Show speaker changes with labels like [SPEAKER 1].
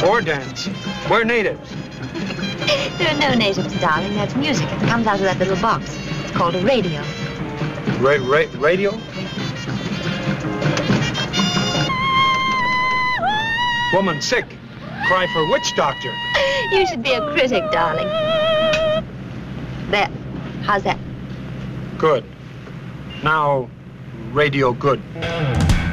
[SPEAKER 1] or dance. We're natives.
[SPEAKER 2] There are no natives, darling. That's music. It comes out of that little box. It's called a radio.
[SPEAKER 1] Radio? Woman sick. Cry for witch doctor.
[SPEAKER 2] You should be a critic, darling. There. How's that?
[SPEAKER 1] Good. Now, radio good.